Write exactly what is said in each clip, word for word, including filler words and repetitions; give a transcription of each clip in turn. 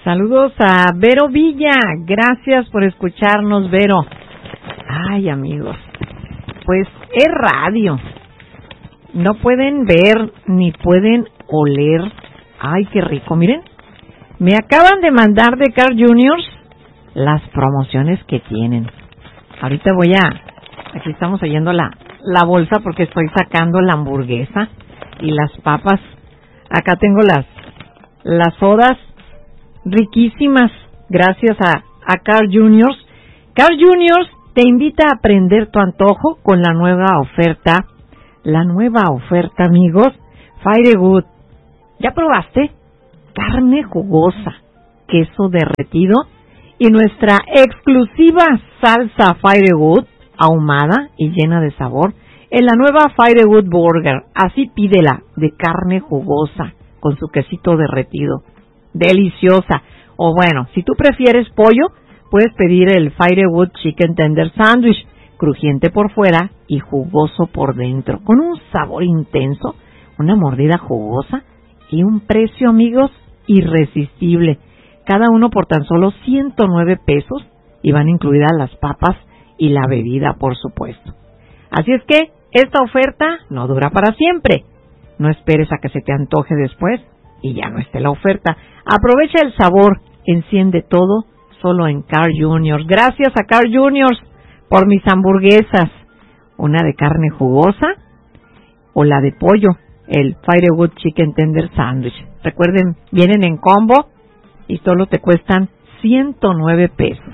Saludos a Vero Villa. Gracias por escucharnos, Vero. Ay, amigos, pues es radio. No pueden ver ni pueden oler. Ay, qué rico, miren. Me acaban de mandar de Carl Juniors las promociones que tienen. Ahorita voy a... Aquí estamos oyendo la, la bolsa porque estoy sacando la hamburguesa y las papas. Acá tengo las, las sodas riquísimas gracias a, a Carl Juniors. Carl Juniors te invita a prender tu antojo con la nueva oferta. La nueva oferta, amigos, Firewood. ¿Ya probaste? Carne jugosa, queso derretido y nuestra exclusiva salsa Firewood, ahumada y llena de sabor, en la nueva Firewood Burger. Así pídela, de carne jugosa, con su quesito derretido. Deliciosa. O bueno, si tú prefieres pollo, puedes pedir el Firewood Chicken Tender Sandwich, crujiente por fuera y jugoso por dentro, con un sabor intenso, una mordida jugosa y un precio, amigos, irresistible. Cada uno por tan solo ciento nueve pesos y van incluidas las papas y la bebida, por supuesto. Así es que esta oferta no dura para siempre. No esperes a que se te antoje después y ya no esté la oferta. Aprovecha el sabor, enciende todo solo en Carl Juniors. Gracias a Carl Juniors por mis hamburguesas, una de carne jugosa o la de pollo, el Firewood Chicken Tender Sandwich. Recuerden, vienen en combo y solo te cuestan ciento nueve pesos.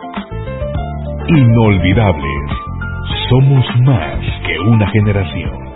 Inolvidables. Somos más que una generación.